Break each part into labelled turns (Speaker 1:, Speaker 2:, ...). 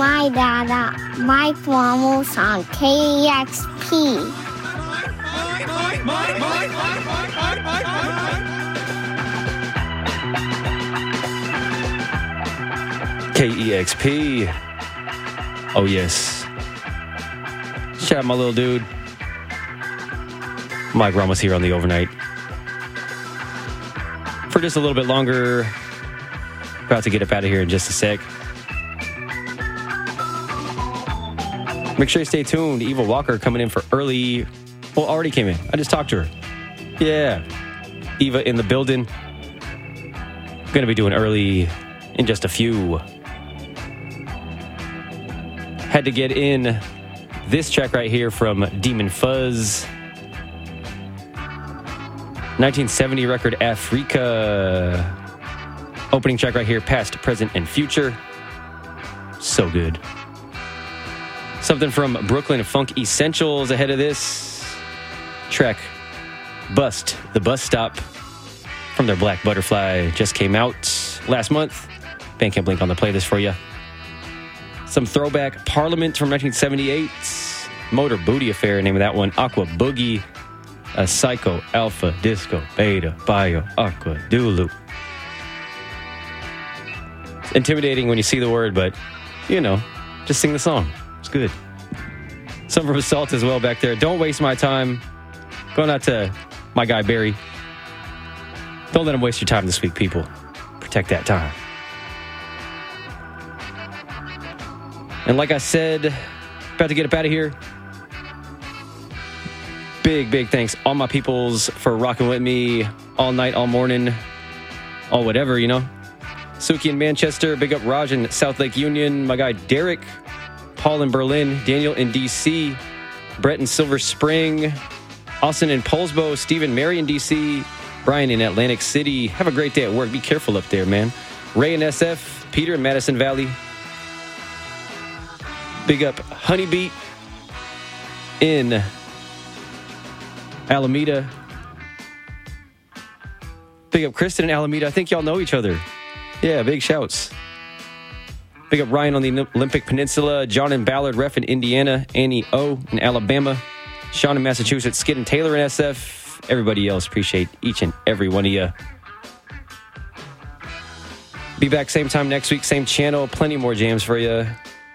Speaker 1: my dada, Mike Ramos on KEXP.
Speaker 2: KEXP. Oh, yes. Shout out my little dude. Mike Ramos here on the overnight. For just a little bit longer. About to get up out of here in just a sec. Make sure you stay tuned. Eva Walker coming in for early. Well, already came in. I just talked to her. Yeah. Eva in the building. Going to be doing early in just a few. Had to get in this track right here from Demon Fuzz. 1970 record Africa. Opening track right here, Past, Present, and Future. So good. Something from Brooklyn Funk Essentials ahead of this track. Bust, The Bus Stop from their Black Butterfly just came out last month. Bandcamp link on the playlist for you. Some throwback Parliament from 1978. Motor Booty Affair, name of that one. Aqua Boogie. A Psycho, Alpha, Disco, Beta, Bio, Aqua, Dulu. It's intimidating when you see the word, but, you know, just sing the song. It's good. Some from Assault as well back there. Don't waste my time. Going out to my guy, Barry. Don't let him waste your time this week, people. Protect that time. And like I said, about to get up out of here. Big thanks all my peoples for rocking with me all night, all morning, all whatever, you know. Suki in Manchester, big up Raj in South Lake Union, my guy Derek, Paul in Berlin, Daniel in DC, Brett in Silver Spring, Austin in Poulsbo, Stephen, Mary in DC, Brian in Atlantic City. Have a great day at work. Be careful up there, man. Ray in SF, Peter in Madison Valley. Big up Honeybeat in Alameda. Big up Kristen in Alameda. I think y'all know each other. Yeah, big shouts. Big up Ryan on the Olympic Peninsula. John in Ballard, Ref in Indiana. Annie O in Alabama. Sean in Massachusetts. Skid and Taylor in SF. Everybody else, appreciate each and every one of you. Be back same time next week, same channel. Plenty more jams for you.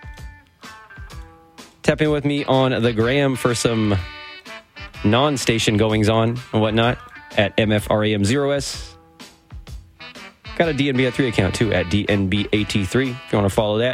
Speaker 2: Tap in with me on the gram for some non-station goings on and whatnot at MFRAM0S. Got a DNB at 3 account too at DNBAT3 if you want to follow that.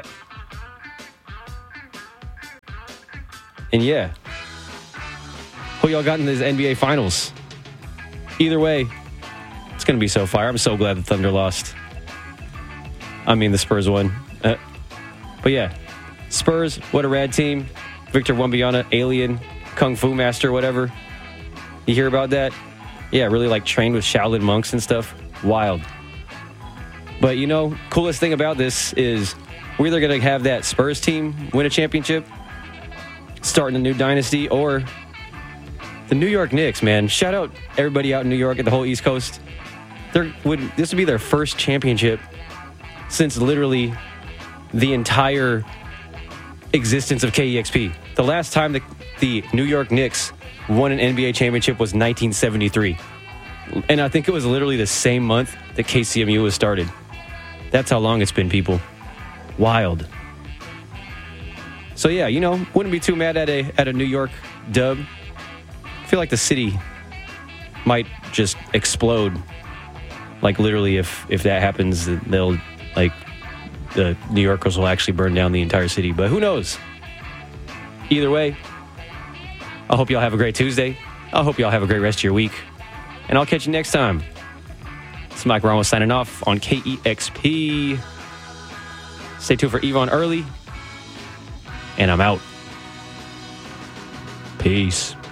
Speaker 2: And yeah, who y'all got in these NBA finals? Either way, it's going to be so fire. I'm so glad the Thunder lost. I mean, the Spurs won. But yeah, Spurs, what a rad team. Victor Wembanyama, Alien, Kung Fu Master, whatever. You hear about that? Yeah, really like trained with Shaolin monks and stuff. Wild. But you know, coolest thing about this is we're either going to have that Spurs team win a championship, starting a new dynasty, or the New York Knicks, man. Shout out everybody out in New York and the whole East Coast. This would be their first championship since literally the entire existence of KEXP. The last time the New York Knicks won an NBA championship was 1973. And I think it was literally the same month that KCMU was started. That's how long it's been, people. Wild. So yeah, you know, wouldn't be too mad at a New York dub. I feel like the city might just explode. Like literally if that happens, they'll like the New Yorkers will actually burn down the entire city. But who knows? Either way, I hope y'all have a great Tuesday. I hope y'all have a great rest of your week. And I'll catch you next time. It's Mike Ramos signing off on KEXP. Stay tuned for Yvonne Early. And I'm out. Peace.